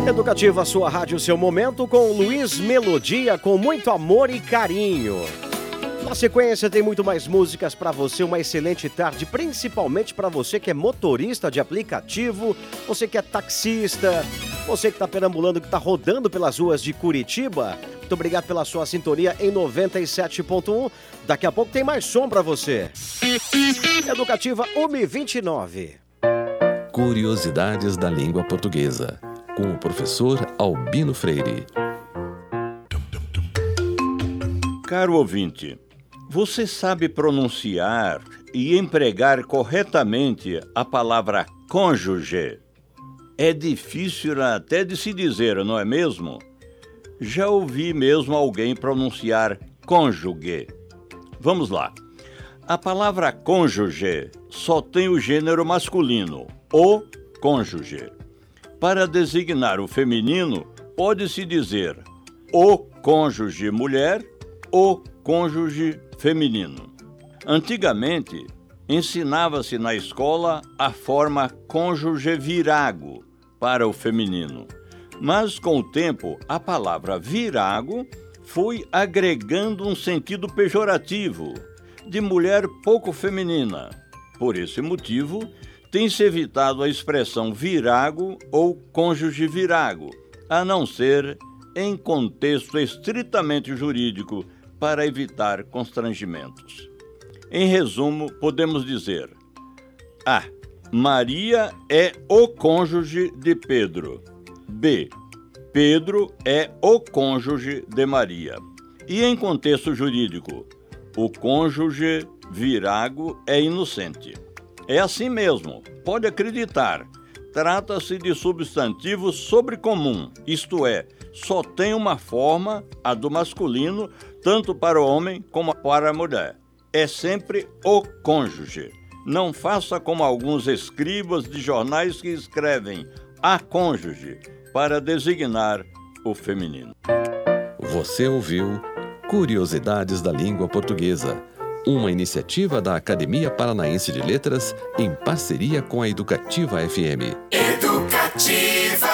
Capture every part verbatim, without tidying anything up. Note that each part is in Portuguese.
Educativa, sua rádio, seu momento, com Luiz Melodia, com muito amor e carinho. Na sequência tem muito mais músicas para você, uma excelente tarde, principalmente para você que é motorista de aplicativo, você que é taxista, você que está perambulando, que está rodando pelas ruas de Curitiba. Muito obrigado pela sua sintonia em noventa e sete ponto um. Daqui a pouco tem mais som para você. Educativa uma e vinte e nove. Curiosidades da língua portuguesa, com o professor Albino Freire. Caro ouvinte, você sabe pronunciar e empregar corretamente a palavra cônjuge? É difícil até de se dizer, não é mesmo? Já ouvi mesmo alguém pronunciar cônjuge. Vamos lá. A palavra cônjuge só tem o gênero masculino, o cônjuge. Para designar o feminino, pode-se dizer o cônjuge mulher, o cônjuge feminino. Antigamente, ensinava-se na escola a forma cônjuge virago para o feminino. Mas, com o tempo, a palavra virago foi agregando um sentido pejorativo, de mulher pouco feminina. Por esse motivo, tem-se evitado a expressão virago ou cônjuge virago, a não ser em contexto estritamente jurídico, para evitar constrangimentos. Em resumo, podemos dizer: A. Maria é o cônjuge de Pedro. B. Pedro é o cônjuge de Maria. E em contexto jurídico, o cônjuge virago é inocente. É assim mesmo, pode acreditar. Trata-se de substantivo sobrecomum, isto é, só tem uma forma, a do masculino, tanto para o homem como para a mulher. É sempre o cônjuge. Não faça como alguns escribas de jornais que escrevem a cônjuge para designar o feminino. Você ouviu Curiosidades da Língua Portuguesa, uma iniciativa da Academia Paranaense de Letras em parceria com a Educativa F M. Educativa!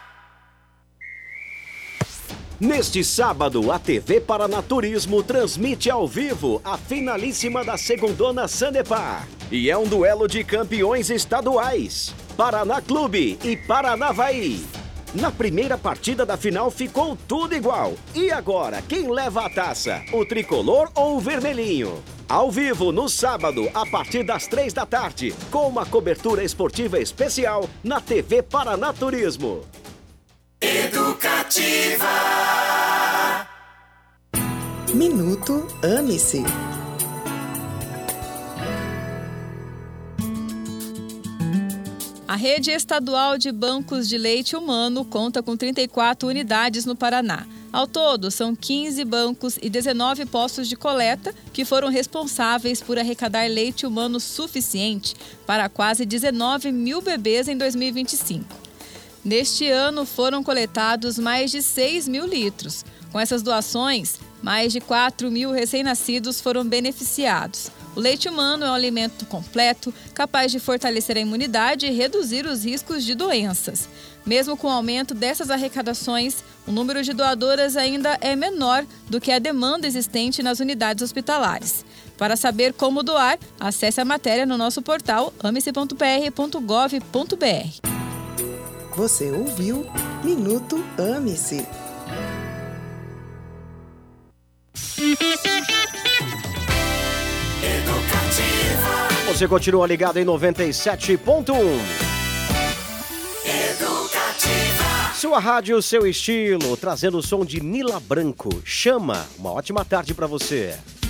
Neste sábado, a T V Paranaturismo transmite ao vivo a finalíssima da Segundona Sanepar. E é um duelo de campeões estaduais, Paraná Clube e Paranavaí. Na primeira partida da final ficou tudo igual. E agora, quem leva a taça? O tricolor ou o vermelhinho? Ao vivo, no sábado, a partir das três da tarde, com uma cobertura esportiva especial na T V Paranaturismo. Educativa. Minuto Ame-se. A rede estadual de bancos de leite humano conta com trinta e quatro unidades no Paraná. Ao todo, são quinze bancos e dezenove postos de coleta que foram responsáveis por arrecadar leite humano suficiente para quase dezenove mil bebês em dois mil e vinte e cinco. Neste ano, foram coletados mais de seis mil litros. Com essas doações, mais de quatro mil recém-nascidos foram beneficiados. O leite humano é um alimento completo, capaz de fortalecer a imunidade e reduzir os riscos de doenças. Mesmo com o aumento dessas arrecadações, o número de doadoras ainda é menor do que a demanda existente nas unidades hospitalares. Para saber como doar, acesse a matéria no nosso portal ame-se ponto p r ponto gov ponto b r. Você ouviu Minuto Ame-se. Você continua ligado em noventa e sete ponto um. Educativa. Sua rádio, seu estilo, trazendo o som de Nila Branco. Chama. Uma ótima tarde para você.